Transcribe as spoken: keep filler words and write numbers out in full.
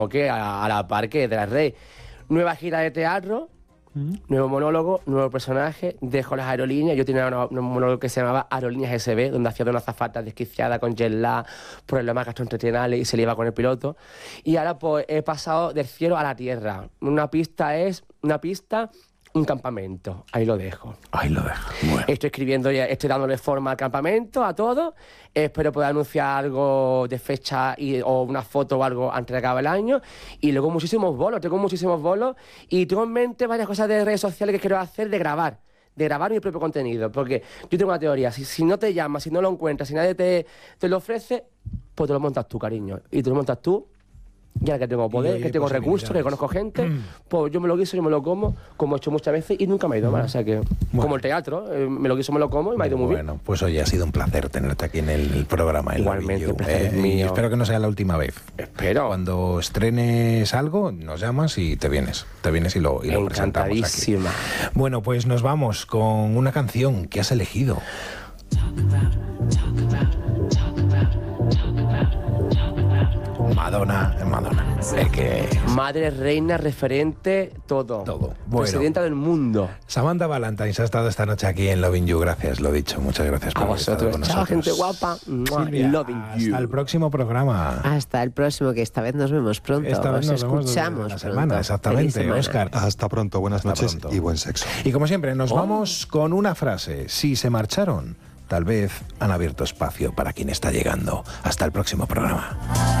que a, a la par que de la Rey. Nueva gira de teatro, ¿Mm? nuevo monólogo, nuevo personaje, dejo las aerolíneas. Yo tenía una- un monólogo que se llamaba Aerolíneas S B, donde hacía de una azafata desquiciada con jet lag, problemas gastrointestinales y se le iba con el piloto. Y ahora pues he pasado del cielo a la tierra. Una pista es una pista, un campamento. Ahí lo dejo. Ahí lo dejo. Bueno. Estoy escribiendo, ya, estoy dándole forma al campamento, a todo. Espero poder anunciar algo de fecha y, o una foto o algo antes de acabar el año. Y luego muchísimos bolos, tengo muchísimos bolos. Y tengo en mente varias cosas de redes sociales que quiero hacer, de grabar. De grabar mi propio contenido. Porque yo tengo una teoría, si, si no te llamas, si no lo encuentras, si nadie te, te lo ofrece, pues te lo montas tú, cariño. Y te lo montas tú. Ya que tengo poder, oye, que tengo recursos, que conozco gente, Mm. pues yo me lo guiso, yo me lo como, como he hecho muchas veces y nunca me ha ido mal. O sea que, Bueno. como el teatro, eh, me lo guiso, me lo como y me ha ido muy bien. Bueno, pues oye, ha sido un placer tenerte aquí en el, el programa. En Igualmente, Lovin' You, el placer es y mío. espero que no sea la última vez. Espero. Cuando estrenes algo, nos llamas y te vienes. Te vienes y lo, y lo presentamos aquí. Encantadísima. Bueno, pues nos vamos con una canción que has elegido. Madonna, Madonna. Es que... Madre, reina, referente, todo. Todo. Bueno. Presidenta del mundo. Samantha Valentines ha estado esta noche aquí en Lovin' You. Gracias, lo dicho. Muchas gracias por A haber estado vosotros. con Chao, nosotros. gente guapa. Mua, Silvia, loving you. hasta el próximo programa. Hasta el próximo, que esta vez nos vemos pronto. Esta vez Os nos vemos escuchamos la pronto. semana, Feliz exactamente, semana. Óscar. Hasta pronto, buenas Hasta noches pronto. y buen sexo. Y como siempre, nos Oh. vamos con una frase. Si se marcharon, tal vez han abierto espacio para quien está llegando. Hasta el próximo programa.